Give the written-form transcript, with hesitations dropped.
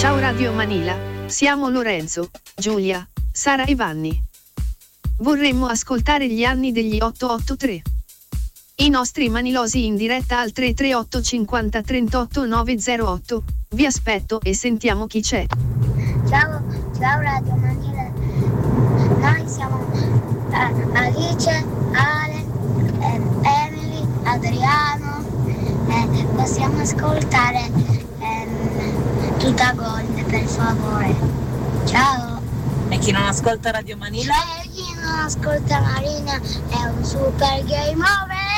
Ciao Radio Manila, siamo Lorenzo, Giulia, Sara e Vanni. Vorremmo ascoltare gli anni degli 883. I nostri manilosi in diretta al 338 50 38 908. Vi aspetto e sentiamo chi c'è. Ciao Radio Manila. Noi siamo Alice, Ale, Emily, Adriano. Possiamo ascoltare tutta Gold, per favore. Ciao. E chi non ascolta Radio Manila? Chi non ascolta Marina è un super game over.